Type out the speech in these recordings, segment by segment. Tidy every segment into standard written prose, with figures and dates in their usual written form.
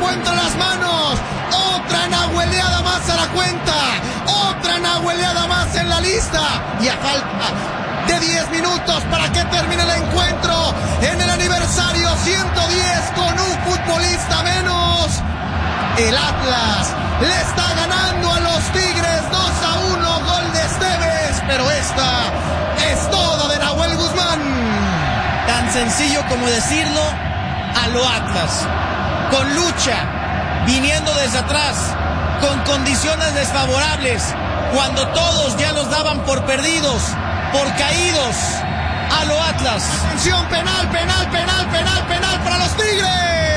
encuentra las manos. Otra nahueleada más a la cuenta. Otra nahueleada más en la lista. Y a falta de 10 minutos para que termine el encuentro en el aniversario 110 con un futbolista menos. El Atlas le está ganando a los Tigres 2-1, gol de Esteves, pero esta es toda de Nahuel Guzmán. Tan sencillo como decirlo, a lo Atlas, con lucha, viniendo desde atrás, con condiciones desfavorables, cuando todos ya los daban por perdidos, por caídos, a lo Atlas. Atención, penal para los Tigres.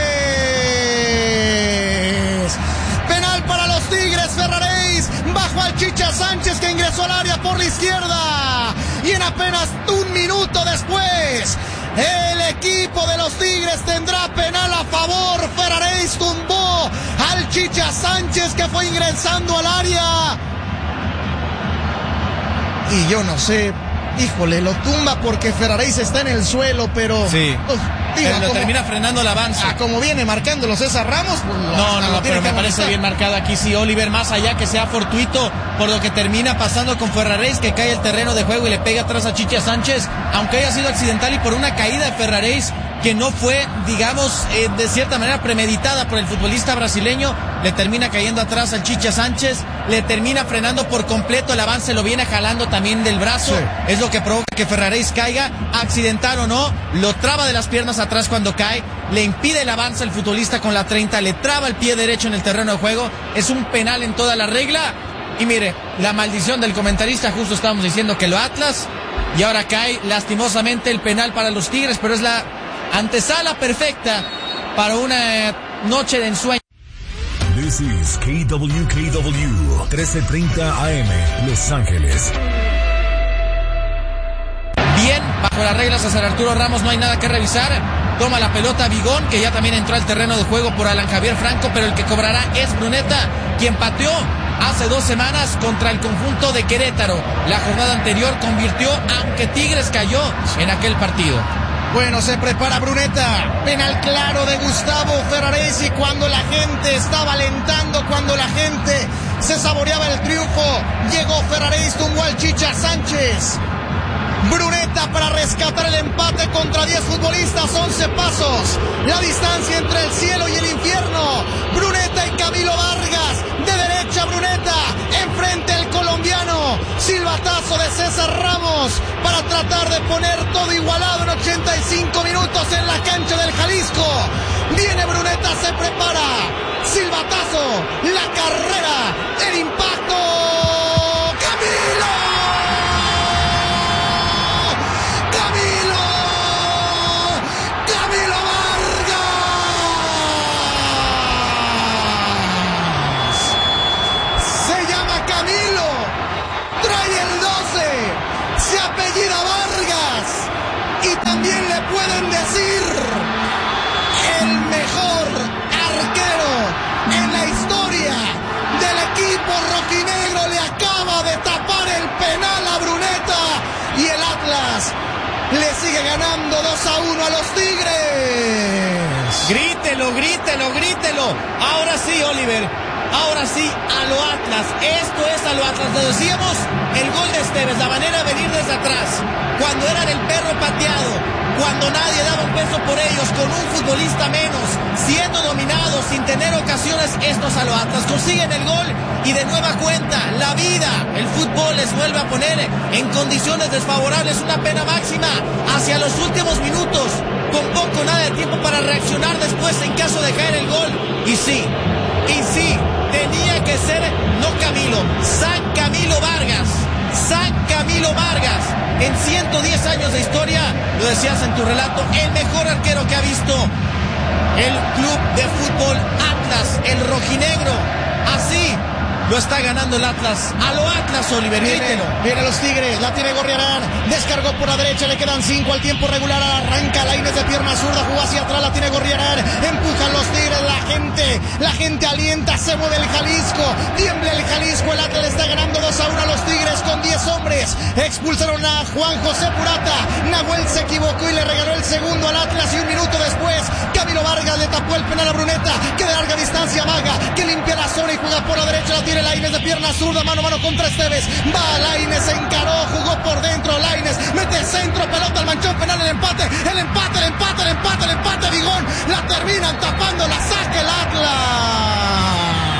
Penal para los Tigres, Ferraréis bajo al Chicha Sánchez que ingresó al área por la izquierda. Y en apenas un minuto después, el equipo de los Tigres tendrá penal a favor. Ferraréis tumbó al Chicha Sánchez que fue ingresando al área. Y yo no sé, híjole, lo tumba porque Ferraréis está en el suelo, pero... Sí, pero lo termina frenando el avance. Como viene marcándolo César Ramos... Pues no, pero me parece bien marcado aquí, sí, Oliver, más allá que sea fortuito por lo que termina pasando con Ferraréis, que cae el terreno de juego y le pega atrás a Chicha Sánchez, aunque haya sido accidental y por una caída de Ferraréis que no fue, digamos, de cierta manera premeditada por el futbolista brasileño, le termina cayendo atrás al Chicha Sánchez, le termina frenando por completo el avance, lo viene jalando también del brazo, sí. Es lo que provoca que Ferraréis caiga, accidental o no, lo traba de las piernas atrás cuando cae, le impide el avance al futbolista con la 30, le traba el pie derecho en el terreno de juego, es un penal en toda la regla, y mire, la maldición del comentarista, justo estábamos diciendo que lo Atlas, y ahora cae lastimosamente el penal para los Tigres, pero es la antesala perfecta para una noche de ensueño. This is KWKW 1330 AM Los Ángeles. Bien, bajo las reglas César Arturo Ramos, no hay nada que revisar. Toma la pelota Vigón, que ya también entró al terreno de juego por Alan Javier Franco, pero el que cobrará es Bruneta, quien pateó hace 2 semanas contra el conjunto de Querétaro. La jornada anterior convirtió, aunque Tigres cayó en aquel partido. Bueno, se prepara Bruneta, penal claro de Gustavo Ferraréis, y cuando la gente estaba alentando, cuando la gente se saboreaba el triunfo, llegó Ferraréis, tumbó al Chicha Sánchez. Bruneta para rescatar el empate contra 10 futbolistas, 11 pasos, la distancia entre el cielo y el infierno. Bruneta y Camilo Vargas, de derecha Bruneta, enfrente el colombiano, silbatazo de César Ramos para tratar de poner todo igualado en 85 minutos en la cancha del Jalisco. Viene Bruneta, se prepara, silbatazo, la carrera, el impacto. ¡Camilo! También le pueden decir el mejor arquero en la historia del equipo rojinegro. Le acaba de tapar el penal a Bruneta y el Atlas le sigue ganando 2-1 a los Tigres. Grítelo, grítelo, grítelo. Ahora sí, Oliver. Ahora sí, a lo Atlas. Esto es a lo Atlas. Lo decíamos, el gol de Esteves, la manera de venir desde atrás, cuando eran el perro pateado, cuando nadie daba un peso por ellos, con un futbolista menos, siendo dominados, sin tener ocasiones. Esto es a lo Atlas. Consiguen el gol y de nueva cuenta, la vida, el fútbol les vuelve a poner en condiciones desfavorables. Una pena máxima hacia los últimos minutos, con poco nada de tiempo para reaccionar después en caso de caer el gol. Y sí, tenía que ser, no Camilo, San Camilo Vargas. San Camilo Vargas, en 110 años de historia, lo decías en tu relato, el mejor arquero que ha visto el club de fútbol Atlas, el rojinegro. Así lo está ganando el Atlas. A lo Atlas, Oliver, viene los Tigres, la tiene Gorriarán, descargó por la derecha, le quedan 5 al tiempo regular, arranca Lainez de pierna zurda, jugó hacia atrás, la tiene Gorriarán, empujan los Tigres, la gente alienta, se mueve el Jalisco, tiembla el Jalisco, el Atlas le está ganando 2-1 a los Tigres con 10 hombres, expulsaron a Juan José Purata, Nahuel se equivocó y le regaló el segundo al Atlas, y un minuto después, Camilo Vargas le tapó el penal a Bruneta, que de larga distancia amaga, que limpia la zona y juega por la derecha, la tiene Lainez de pierna zurda, mano a mano contra Esteves, va Lainez, se encaró, jugó por dentro, Lainez, mete el centro, pelota al manchón penal, el empate, Vigón, la terminan tapando, la saca el Atlas.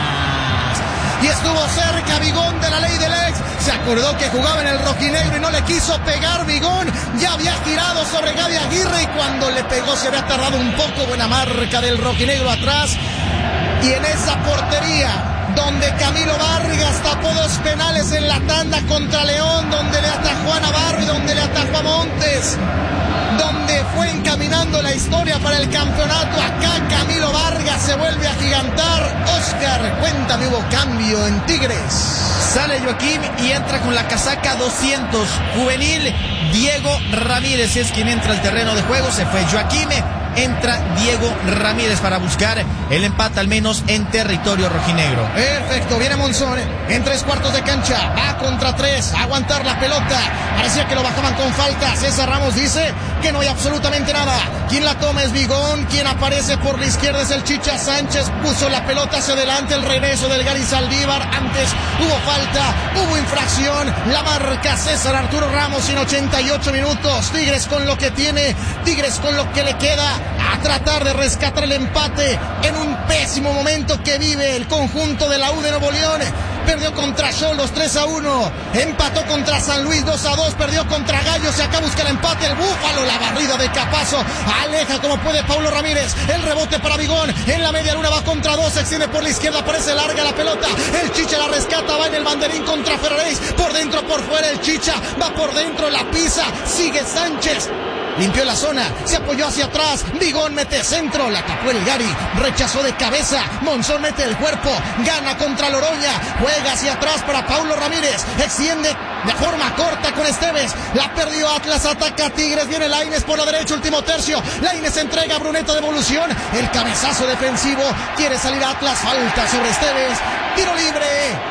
Y estuvo cerca Vigón de la ley del ex. Se acordó que jugaba en el rojinegro y no le quiso pegar Vigón. Ya había girado sobre Gaby Aguirre y cuando le pegó se había tardado un poco. Buena marca del rojinegro atrás. Y en esa portería, donde Camilo Vargas tapó 2 penales en la tanda contra León, donde le atajó a Navarro y donde le atajó a Montes, donde fue encaminando la historia para el campeonato. Acá Camilo Vargas se vuelve a agigantar. Oscar, cuéntame, hubo cambio en Tigres. Sale Joaquín y entra con la casaca 200, juvenil Diego Ramírez es quien entra al terreno de juego. Se fue Joaquín, entra Diego Ramírez para buscar el empate al menos en territorio rojinegro. Perfecto, viene Monzón en 3/4 de cancha, va contra 3, a aguantar la pelota, parecía que lo bajaban con falta. César Ramos dice que no hay absolutamente nada. Quien la toma es Vigón, quien aparece por la izquierda es el Chicha Sánchez, puso la pelota hacia adelante, el regreso del Gary Saldívar, antes hubo falta, hubo infracción, la marca César Arturo Ramos en 88 minutos. Tigres con lo que tiene, Tigres con lo que le queda, a tratar de rescatar el empate en un pésimo momento que vive el conjunto de la U de Nuevo León. Perdió contra Xolos 3-1, empató contra San Luis 2-2, perdió contra Gallos y acá busca el empate el Búfalo, la barrida de Capazo, aleja como puede Paulo Ramírez, el rebote para Vigón, en la media luna va contra 2, se extiende por la izquierda, parece larga la pelota, el Chicha la rescata, va en el banderín contra Ferraréis, por dentro, por fuera el Chicha, va por dentro, la pisa, sigue Sánchez, limpió la zona, se apoyó hacia atrás, Vigón mete centro, la tapó el Gary, rechazó de cabeza, Monzón mete el cuerpo, gana contra Loroña, juega hacia atrás para Paulo Ramírez, extiende de forma corta con Esteves, la perdió Atlas, ataca a Tigres, viene Lainez por la derecha, último tercio, Lainez entrega a Bruneta de evolución, el cabezazo defensivo, quiere salir Atlas, falta sobre Esteves, tiro libre.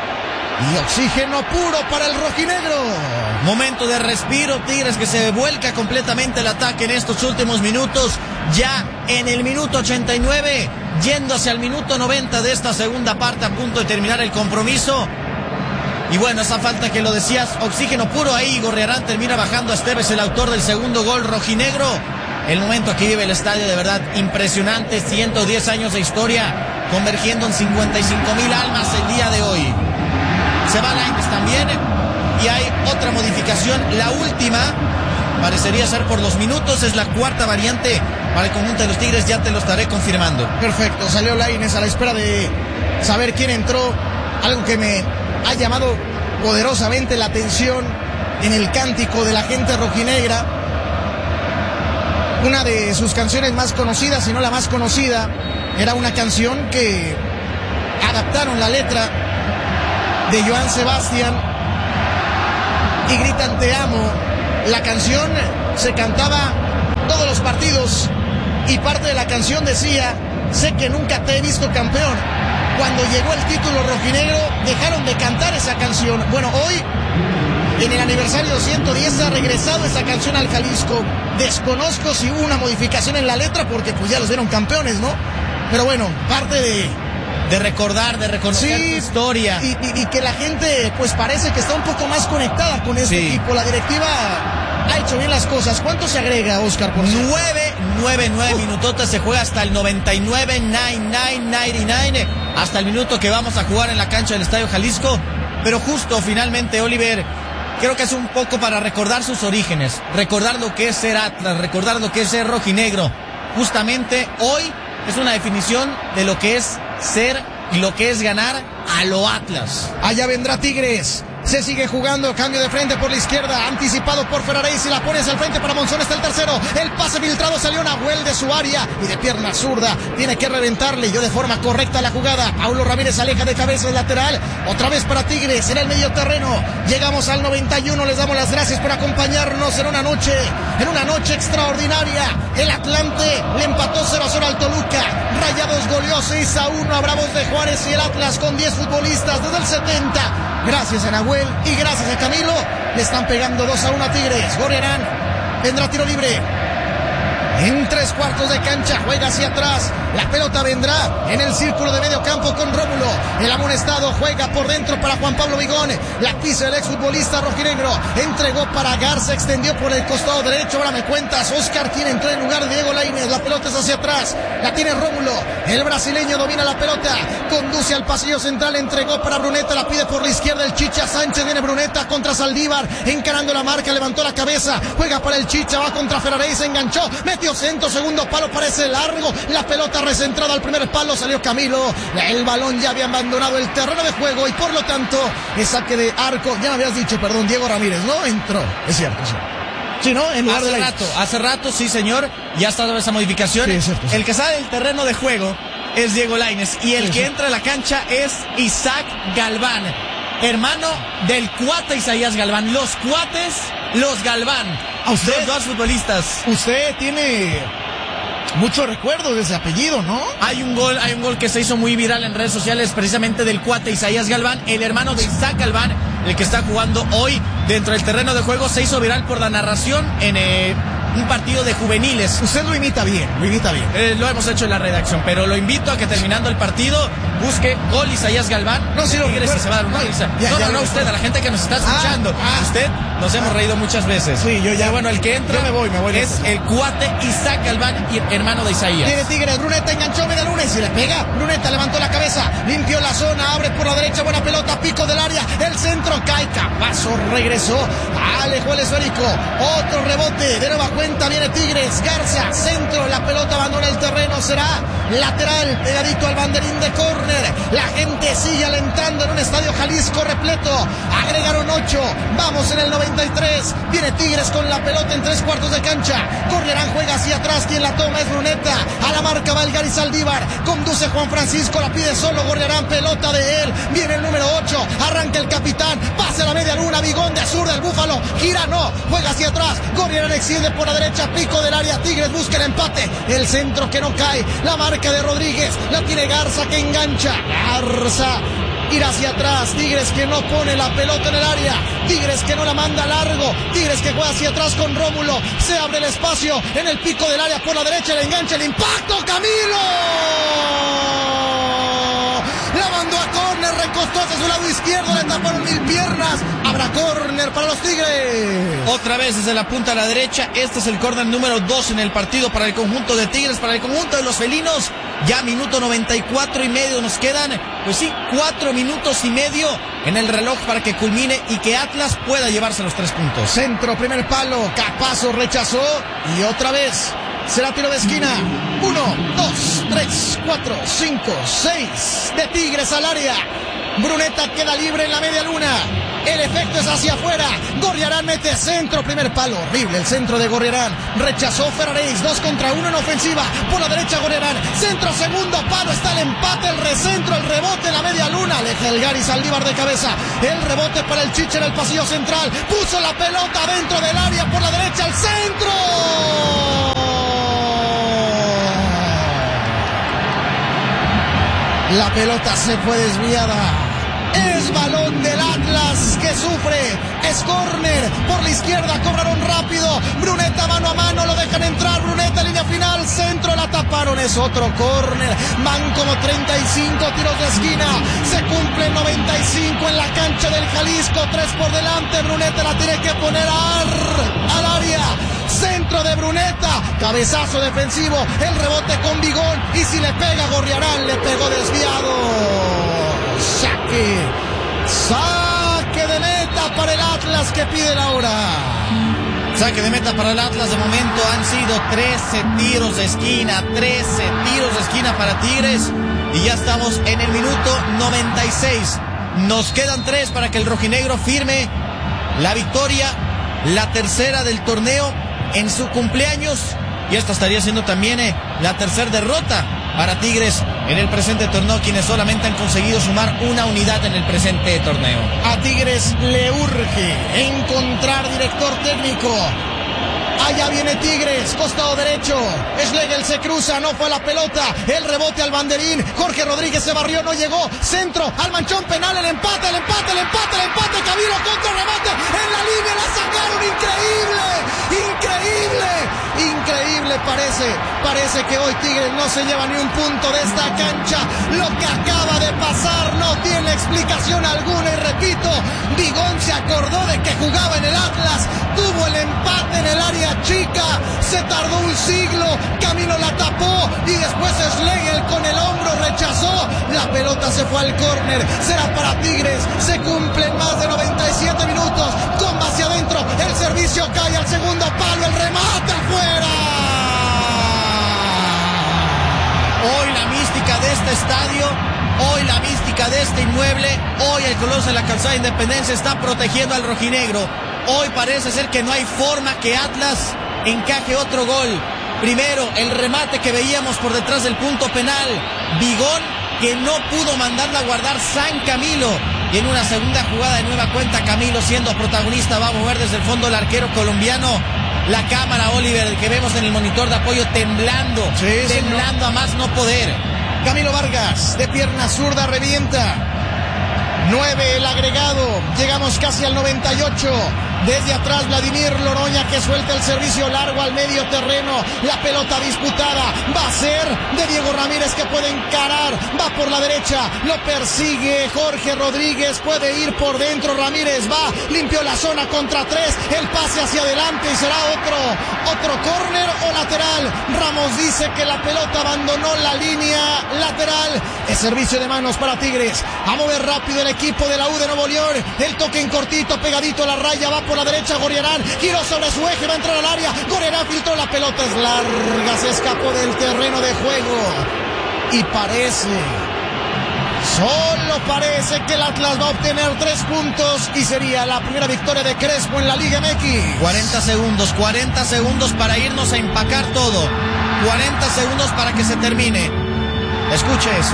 Y oxígeno puro para el rojinegro. Momento de respiro, Tigres que se vuelca completamente el ataque en estos últimos minutos. Ya en el minuto 89, yendo hacia el minuto 90 de esta segunda parte, a punto de terminar el compromiso. Y bueno, esa falta que lo decías, oxígeno puro ahí. Gorriarán termina bajando a Esteves, el autor del segundo gol rojinegro. El momento que vive el estadio de verdad impresionante. 110 años de historia convergiendo en 55,000 almas el día de hoy. Se va Lainez también y hay otra modificación, la última, parecería ser por los minutos, es la cuarta variante para el conjunto de los Tigres, ya te lo estaré confirmando. Perfecto, salió Lainez a la espera de saber quién entró, algo que me ha llamado poderosamente la atención en el cántico de la gente rojinegra. Una de sus canciones más conocidas, si no la más conocida, era una canción que adaptaron la letra de Joan Sebastián y gritan te amo. La canción se cantaba todos los partidos y parte de la canción decía sé que nunca te he visto campeón. Cuando llegó el título rojinegro dejaron de cantar esa canción. Bueno, hoy en el aniversario 110 ha regresado esa canción al Jalisco. Desconozco si hubo una modificación en la letra porque pues ya los dieron campeones, ¿no? Pero bueno, parte de recordar, de reconocer su historia. Y que la gente pues parece que está un poco más conectada con este equipo. La directiva ha hecho bien las cosas. ¿Cuánto se agrega, Oscar? Por 9 minutotes, se juega hasta el 99, 99, hasta el minuto que vamos a jugar en la cancha del Estadio Jalisco. Pero justo finalmente, Oliver, creo que es un poco para recordar sus orígenes, recordar lo que es ser Atlas, recordar lo que es ser rojinegro. Justamente hoy es una definición de lo que es ser y lo que es ganar a lo Atlas. Allá vendrá Tigres. Se sigue jugando, cambio de frente por la izquierda, anticipado por Ferraréis y la pone hacia el frente para Monzón, está el tercero, el pase filtrado, salió Nahuel de su área y de pierna zurda, tiene que reventarle, yo de forma correcta la jugada, Paulo Ramírez aleja de cabeza el lateral, otra vez para Tigres en el medio terreno, llegamos al 91, les damos las gracias por acompañarnos en una noche extraordinaria, el Atlante le empató 0-0 al Toluca, Rayados goleó 6-1 a Bravos de Juárez y el Atlas con 10 futbolistas desde el 70, gracias a Nahuel y gracias a Camilo, le están pegando 2-1 a Tigres. Gorriarán, vendrá tiro libre. En 3/4 de cancha, juega hacia atrás. La pelota vendrá en el círculo de medio campo con Rómulo. El amonestado juega por dentro para Juan Pablo Vigón. La pisa el exfutbolista rojinegro. Entregó para Garza, extendió por el costado derecho. Ahora me cuentas, Oscar quien entró en lugar de Diego Lainez. La pelota es hacia atrás. La tiene Rómulo. El brasileño domina la pelota. Conduce al pasillo central. Entregó para Bruneta. La pide por la izquierda el Chicha Sánchez. Viene Bruneta contra Saldívar. Encarando la marca. Levantó la cabeza. Juega para el Chicha. Va contra Ferrarey. Se enganchó. Metió centro. Segundo palo. Parece largo. La pelota recentrada al primer palo. Salió Camilo. El balón ya había abandonado el terreno de juego. Y por lo tanto, el saque de arco. Ya me habías dicho, perdón, Diego Ramírez. No entró. Es cierto. Sí, ¿no? En lugar hace rato, sí, señor. Ya está esa modificación. Sí, es cierto, sí. El que sale del terreno de juego es Diego Lainez. Y el que entra a la cancha es Isaac Galván, hermano del cuate Isaías Galván. Los cuates, los Galván. ¿A usted? Los dos futbolistas. Usted tiene mucho recuerdo de ese apellido, ¿no? Hay un gol que se hizo muy viral en redes sociales, precisamente del cuate Isaías Galván, el hermano de Isaac Galván, el que está jugando hoy dentro del terreno de juego. Se hizo viral por la narración en un partido de juveniles. Usted lo imita bien, lo hemos hecho en la redacción, pero lo invito a que terminando el partido busque gol Isaías Galván. No, si lo Tigres, se va a dar una risa. No, usted, a la gente que nos está escuchando. Usted, nos hemos reído muchas veces. Sí, yo ya. Bueno, el que entra me voy es el cuate Isaac Galván, hermano de Isaías. Tiene Tigres, Bruneta enganchó media luna y si le pega. Bruneta levantó la cabeza, limpió la zona, abre por la derecha, buena pelota, pico del área, el centro cae, Capazo regresó, alejó el esférico, otro rebote, de nueva cuenta viene Tigres, Garza, centro, la pelota abandona el terreno, será lateral, pegadito al banderín de córner. La gente sigue alentando en un estadio Jalisco repleto. Agregaron 8, vamos en el 93. Viene Tigres con la pelota en 3/4 de cancha. Gorriarán juega hacia atrás, quien la toma es Bruneta. A la marca va el Gary Saldívar. Conduce Juan Francisco, la pide solo Gorriarán, pelota de él. Viene el número 8, arranca el capitán, pase a la media luna, Vigón de Azur del Búfalo. Gira, no, juega hacia atrás. Gorriarán extiende por la derecha, pico del área. Tigres busca el empate. El centro que no cae. La marca de Rodríguez, la tiene Garza que engancha. Garza ir hacia atrás, Tigres que no pone la pelota en el área, Tigres que no la manda largo, Tigres que juega hacia atrás con Rómulo, se abre el espacio en el pico del área por la derecha, el enganche, el impacto, Camilo la mandó a córner, recostó hacia su lado izquierdo, le taparon 1000 piernas, habrá córner para los Tigres. Otra vez desde la punta a la derecha, este es el córner número 2 en el partido para el conjunto de Tigres, para el conjunto de los felinos. Ya minuto 94 y medio, nos quedan, 4 minutos y medio en el reloj para que culmine y que Atlas pueda llevarse los 3 puntos. Centro, primer palo, Capazo rechazó y otra vez será tiro de esquina. 1, 2, 3, 4, 5, 6 de Tigres al área. Bruneta queda libre en la media luna. El efecto es hacia afuera. Gorriarán mete centro, primer palo. Horrible el centro de Gorriarán. Rechazó Ferrarey, 2 contra 1 en ofensiva. Por la derecha Gorriarán. Centro, segundo palo. Está el empate, el recentro, el rebote en la media luna. Aleja el Gary Saldívar de cabeza. El rebote para el Chicha en el pasillo central. Puso la pelota dentro del área por la derecha. ¡Al centro! La pelota se fue desviada. Es balón del Atlas que sufre. Es córner por la izquierda. Cobraron rápido. Bruneta mano a mano. Lo dejan entrar. Bruneta línea final. Centro. La taparon. Es otro córner. Van como 35 tiros de esquina. Se cumplen 95 en la cancha del Jalisco. 3 por delante. Bruneta la tiene que poner al área. Centro de Bruneta, cabezazo defensivo, el rebote con Vigón y si le pega Gorriarán, le pegó desviado. Saque de meta para el Atlas que pide la hora. Saque de meta para el Atlas, de momento han sido 13 tiros de esquina, 13 tiros de esquina para Tigres y ya estamos en el minuto 96. Nos quedan 3 para que el rojinegro firme la victoria, la tercera del torneo en su cumpleaños y esta estaría siendo también la tercera derrota para Tigres en el presente torneo, quienes solamente han conseguido sumar una unidad en el presente torneo. A Tigres le urge encontrar director técnico. Allá viene Tigres, costado derecho. Schlegel se cruza, no fue a la pelota. El rebote al banderín. Jorge Rodríguez se barrió, no llegó. Centro al manchón penal, el empate. Camilo contra remate. En la línea la sacaron, increíble parece que hoy Tigres no se lleva ni un punto de esta cancha. Lo que acaba de pasar no tiene explicación alguna y repito, Bigón se acordó de que jugaba en el Atlas, tuvo el empate en el área chica, se tardó un siglo, Camilo la tapó y después Schlegel con el hombro rechazó, la pelota se fue al córner, será para Tigres, se cumplen más de 97 minutos, comba hacia adentro, el servicio cae al segundo palo, el remate afuera. Hoy la mística de este estadio, hoy la mística de este inmueble, hoy el Coloso de la Calzada de Independencia está protegiendo al rojinegro. Hoy parece ser que no hay forma que Atlas encaje otro gol. Primero, el remate que veíamos por detrás del punto penal. Bigón, que no pudo mandarla a guardar San Camilo. Y en una segunda jugada de nueva cuenta, Camilo siendo protagonista va a mover desde el fondo el arquero colombiano. La cámara, Oliver, el que vemos en el monitor de apoyo temblando, temblando a más no poder. Camilo Vargas, de pierna zurda, revienta. 9 el agregado, llegamos casi al 98. Desde atrás Vladimir Loroña que suelta el servicio largo al medio terreno. La pelota disputada va a ser de Diego Ramírez que puede encarar. Va por la derecha, lo persigue Jorge Rodríguez. Puede ir por dentro, Ramírez va, limpió la zona contra 3. El pase hacia adelante y será otro córner o lateral. Ramos dice que la pelota abandonó la línea lateral. Es servicio de manos para Tigres. A mover rápido el equipo de la U de Nuevo León. El toque en cortito, pegadito a la raya, va por la derecha Gorriarán, giró sobre su eje, va a entrar al área, Gorriarán filtró, la pelota es larga, se escapó del terreno de juego y solo parece que el Atlas va a obtener 3 puntos y sería la primera victoria de Crespo en la Liga MX. 40 segundos para irnos a empacar todo, 40 segundos para que se termine. Escuche eso.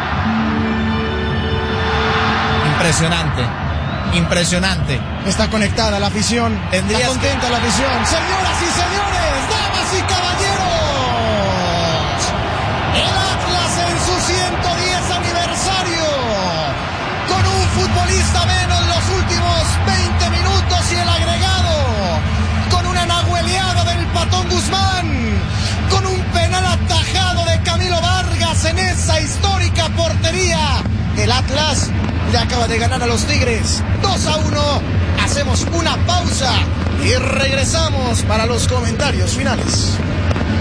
Impresionante. Está conectada la afición. Está contenta la afición. Señoras y señores, damas y caballeros, el Atlas en su 110 aniversario, con un futbolista menos los últimos 20 minutos y el agregado, con una nahueleada del Patón Guzmán, con un penal atajado de Camilo Vargas en esa histórica portería. El Atlas le acaba de ganar a los Tigres 2-1. Hacemos una pausa y regresamos para los comentarios finales.